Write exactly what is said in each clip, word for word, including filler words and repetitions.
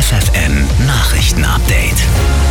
F F N Nachrichten-Update.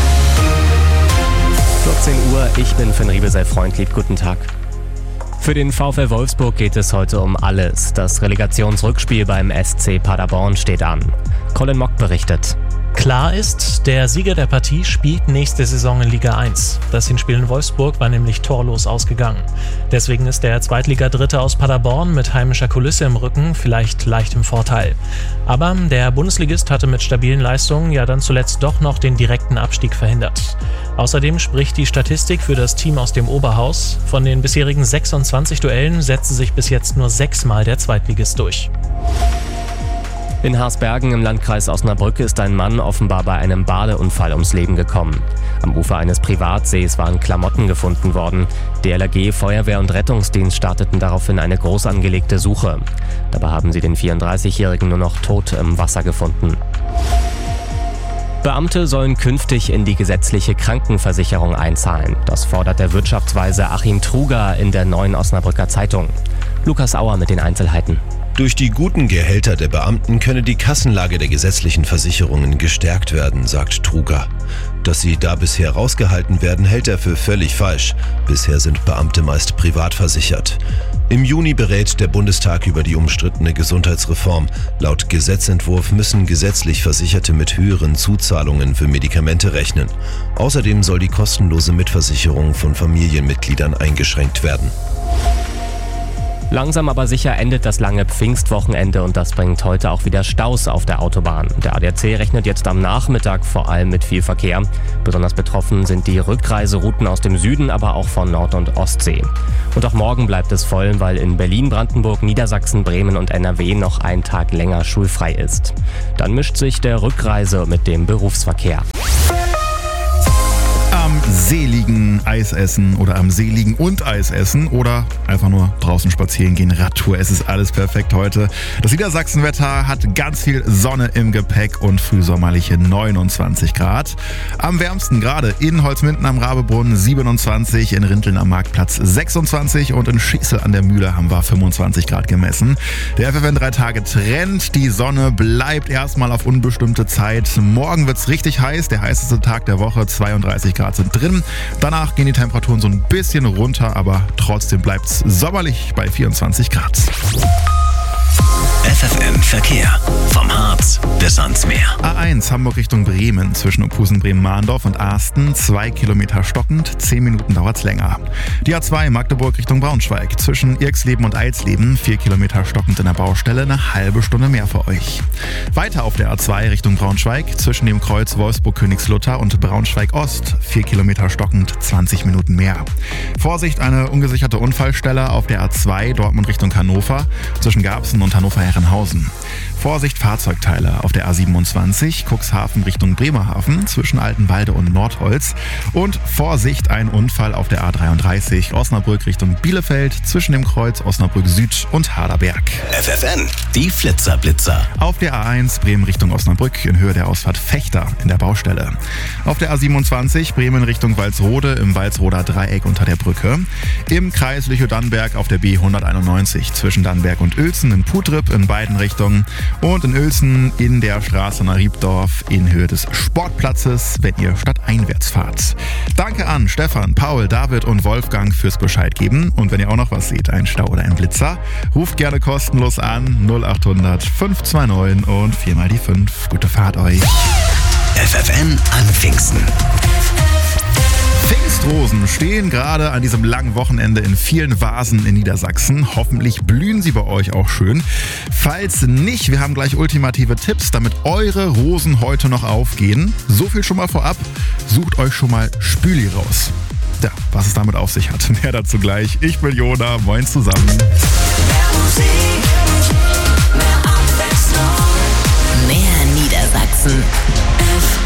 vierzehn Uhr, ich bin Finn Riebesell-Freundlieb, guten Tag. Für den VfL Wolfsburg geht es heute um alles. Das Relegationsrückspiel beim S C Paderborn steht an. Colin Mock berichtet. Klar ist, der Sieger der Partie spielt nächste Saison in Liga eins. Das Hinspiel in Wolfsburg war nämlich torlos ausgegangen. Deswegen ist der Zweitliga-Dritte aus Paderborn mit heimischer Kulisse im Rücken vielleicht leicht im Vorteil. Aber der Bundesligist hatte mit stabilen Leistungen ja dann zuletzt doch noch den direkten Abstieg verhindert. Außerdem spricht die Statistik für das Team aus dem Oberhaus. Von den bisherigen sechsundzwanzig Duellen setzte sich bis jetzt nur sechsmal der Zweitligist durch. In Harsbergen im Landkreis Osnabrück ist ein Mann offenbar bei einem Badeunfall ums Leben gekommen. Am Ufer eines Privatsees waren Klamotten gefunden worden. D L R G, Feuerwehr und Rettungsdienst starteten daraufhin eine groß angelegte Suche. Dabei haben sie den vierunddreißigjährigen nur noch tot im Wasser gefunden. Beamte sollen künftig in die gesetzliche Krankenversicherung einzahlen. Das fordert der Wirtschaftsweise Achim Truger in der Neuen Osnabrücker Zeitung. Lukas Auer mit den Einzelheiten. Durch die guten Gehälter der Beamten könne die Kassenlage der gesetzlichen Versicherungen gestärkt werden, sagt Truger. Dass sie da bisher rausgehalten werden, hält er für völlig falsch. Bisher sind Beamte meist privat versichert. Im Juni berät der Bundestag über die umstrittene Gesundheitsreform. Laut Gesetzentwurf müssen gesetzlich Versicherte mit höheren Zuzahlungen für Medikamente rechnen. Außerdem soll die kostenlose Mitversicherung von Familienmitgliedern eingeschränkt werden. Langsam aber sicher endet das lange Pfingstwochenende und das bringt heute auch wieder Staus auf der Autobahn. Der A D A C rechnet jetzt am Nachmittag vor allem mit viel Verkehr. Besonders betroffen sind die Rückreiserouten aus dem Süden, aber auch von Nord- und Ostsee. Und auch morgen bleibt es voll, weil in Berlin, Brandenburg, Niedersachsen, Bremen und N R W noch ein Tag länger schulfrei ist. Dann mischt sich der Rückreise mit dem Berufsverkehr. Am See liegen, Eis essen oder am See liegen und Eis essen oder einfach nur draußen spazieren gehen, Radtour. Es ist alles perfekt heute. Das Niedersachsenwetter hat ganz viel Sonne im Gepäck und frühsommerliche neunundzwanzig Grad. Am wärmsten gerade in Holzminden am Rabebrunnen siebenundzwanzig, in Rinteln am Marktplatz sechsundzwanzig und in Schießel an der Mühle haben wir fünfundzwanzig Grad gemessen. Der F F N drei Tage Trend, die Sonne bleibt erstmal auf unbestimmte Zeit. Morgen wird's richtig heiß, der heißeste Tag der Woche, zweiunddreißig Grad sind drin. Danach gehen die Temperaturen so ein bisschen runter, aber trotzdem bleibt's sommerlich bei vierundzwanzig Grad. F F N Verkehr. Vom Harz bis ans Meer. A eins Hamburg Richtung Bremen zwischen Opusen, Bremen-Mahndorf und Asten. Zwei Kilometer stockend, zehn Minuten dauert's länger. Die A zwei Magdeburg Richtung Braunschweig zwischen Irxleben und Eilsleben. Vier Kilometer stockend in der Baustelle, eine halbe Stunde mehr für euch. Weiter auf der A zwei Richtung Braunschweig zwischen dem Kreuz Wolfsburg-Königslutter und Braunschweig-Ost. Vier Kilometer stockend, zwanzig Minuten mehr. Vorsicht, eine ungesicherte Unfallstelle auf der A zwei Dortmund Richtung Hannover zwischen Garbsen und Hannover-Herrenhausen. Vorsicht, Fahrzeugteile auf der A siebenundzwanzig, Cuxhaven Richtung Bremerhaven zwischen Altenwalde und Nordholz. Und Vorsicht, ein Unfall auf der A dreiunddreißig, Osnabrück Richtung Bielefeld zwischen dem Kreuz Osnabrück Süd und Haderberg. F F N, die Flitzer-Blitzer. Auf der A eins Bremen Richtung Osnabrück in Höhe der Ausfahrt Fechter in der Baustelle. Auf der A siebenundzwanzig Bremen Richtung Walsrode im Walsroder Dreieck unter der Brücke. Im Kreis Lüchow-Dannenberg auf der B hunderteinundneunzig zwischen Dannenberg und Uelzen in Putrip in beiden Richtungen. Und in Uelzen in der Straße nach Riebdorf in Höhe des Sportplatzes, wenn ihr stadteinwärts fahrt. Danke an Stefan, Paul, David und Wolfgang fürs Bescheid geben. Und wenn ihr auch noch was seht, ein Stau oder ein Blitzer, ruft gerne kostenlos an null achthundert fünf zwei neun und viermal die fünf. Gute Fahrt euch. F F N an Pfingsten. Pfingstrosen stehen gerade an diesem langen Wochenende in vielen Vasen in Niedersachsen. Hoffentlich blühen sie bei euch auch schön. Falls nicht, wir haben gleich ultimative Tipps, damit eure Rosen heute noch aufgehen. So viel schon mal vorab. Sucht euch schon mal Spüli raus. Ja, was es damit auf sich hat, mehr dazu gleich. Ich bin Jona, moin zusammen. Mehr Musik, mehr Abwechslung, Mehr Niedersachsen. F